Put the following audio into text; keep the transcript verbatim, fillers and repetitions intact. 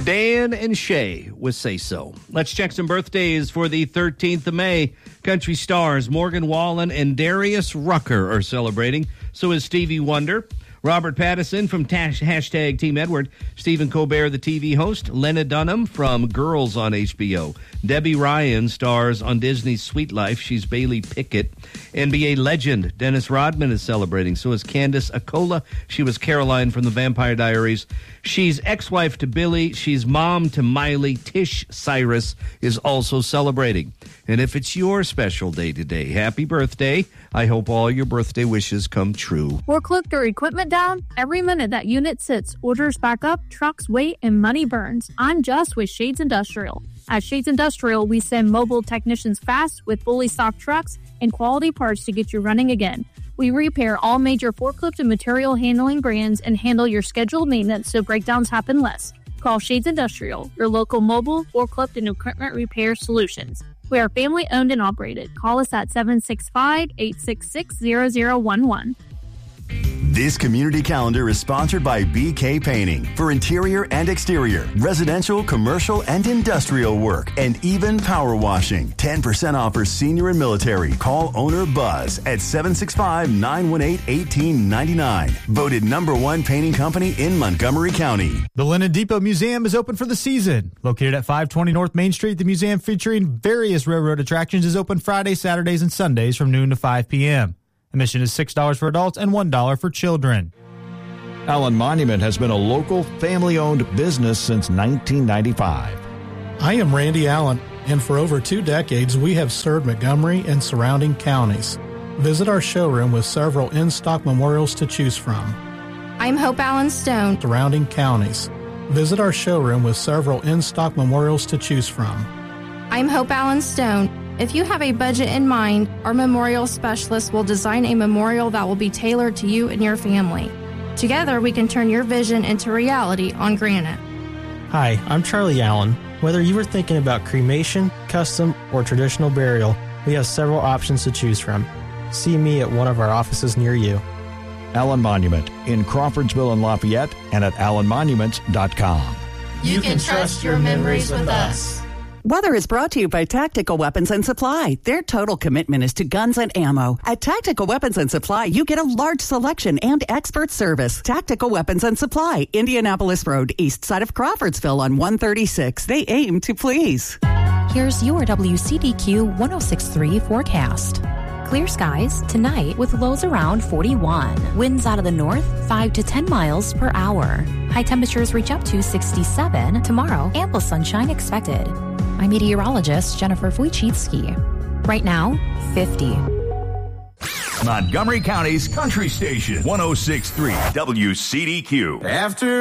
Dan and Shay with Say So. Let's check some birthdays for the thirteenth of May. Country stars Morgan Wallen and Darius Rucker are celebrating. So is Stevie Wonder. Robert Pattinson from tash, hashtag Team Edward. Stephen Colbert, the T V host. Lena Dunham from Girls on H B O. Debbie Ryan stars on Disney's Sweet Life. She's Bailey Pickett. N B A legend Dennis Rodman is celebrating. So is Candace Acola. She was Caroline from the Vampire Diaries. She's ex-wife to Billy. She's mom to Miley. Tish Cyrus is also celebrating. And if it's your special day today, happy birthday. I hope all your birthday wishes come true. Forklift or equipment down? Every minute that unit sits, orders back up, trucks wait, and money burns. I'm Just with Shades Industrial. At Shades Industrial, we send mobile technicians fast with fully stocked trucks and quality parts to get you running again. We repair all major forklift and material handling brands and handle your scheduled maintenance so breakdowns happen less. Call Shades Industrial, your local mobile, forklift, and equipment repair solutions. We are family owned and operated. Call us at seven six five, eight six six, zero zero one one. This community calendar is sponsored by B K Painting for interior and exterior, residential, commercial, and industrial work, and even power washing. ten percent off for senior and military. Call owner Buzz at seven six five, nine one eight, one eight nine nine. Voted number one painting company in Montgomery County. The Lennon Depot Museum is open for the season. Located at five twenty North Main Street, the museum featuring various railroad attractions is open Fridays, Saturdays, and Sundays from noon to five p.m. Admission is six dollars for adults and one dollar for children. Allen Monument has been a local, family-owned business since nineteen ninety-five. I am Randy Allen, and for over two decades, we have served Montgomery and surrounding counties. Visit our showroom with several in-stock memorials to choose from. I'm Hope Allen Stone. Surrounding counties. Visit our showroom with several in-stock memorials to choose from. I'm Hope Allen Stone. If you have a budget in mind, our memorial specialist will design a memorial that will be tailored to you and your family. Together, we can turn your vision into reality on Granite. Hi, I'm Charlie Allen. Whether you were thinking about cremation, custom, or traditional burial, we have several options to choose from. See me at one of our offices near you. Allen Monument in Crawfordsville and Lafayette and at allen monuments dot com. You can trust your memories with us. Weather is brought to you by Tactical Weapons and Supply. Their total commitment is to guns and ammo. At Tactical Weapons and Supply, you get a large selection and expert service. Tactical Weapons and Supply, Indianapolis Road, east side of Crawfordsville on one thirty-six. They aim to please. Here's your W C D Q one oh six point three forecast. Clear skies tonight with lows around forty-one. Winds out of the north five to ten miles per hour. High temperatures reach up to sixty-seven. Tomorrow, ample sunshine expected. I'm meteorologist Jennifer Wojcicki. Right now, fifty. Montgomery County's Country Station, one oh six point three W C D Q. After